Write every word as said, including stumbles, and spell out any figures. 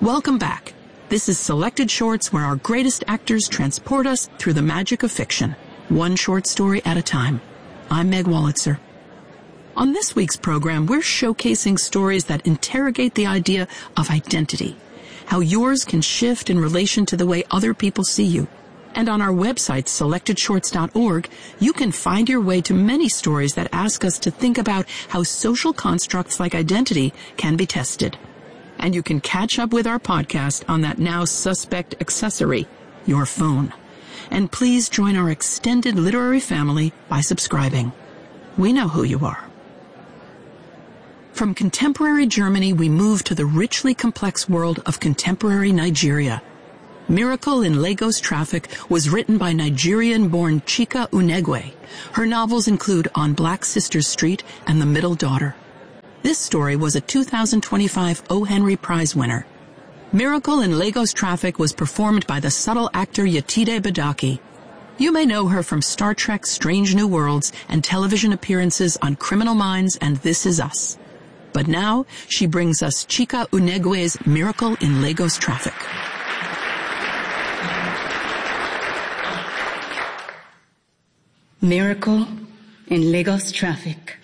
Welcome back. This is Selected Shorts, where our greatest actors transport us through the magic of fiction, one short story at a time. I'm Meg Wolitzer. On this week's program, we're showcasing stories that interrogate the idea of identity, how yours can shift in relation to the way other people see you. And on our website, selected shorts dot org, you can find your way to many stories that ask us to think about how social constructs like identity can be tested. And you can catch up with our podcast on that now suspect accessory, your phone. And please join our extended literary family by subscribing. We know who you are. From contemporary Germany, we move to the richly complex world of contemporary Nigeria. Miracle in Lagos Traffic was written by Nigerian-born Chika Unegwe. Her novels include On Black Sisters Street and The Middle Daughter. This story was a two thousand twenty-five O. Henry Prize winner. Miracle in Lagos Traffic was performed by the subtle actor Yetide Badaki. You may know her from Star Trek Strange New Worlds and television appearances on Criminal Minds and This Is Us. But now, she brings us Chika Unegwe's Miracle in Lagos Traffic. Miracle in Lagos Traffic.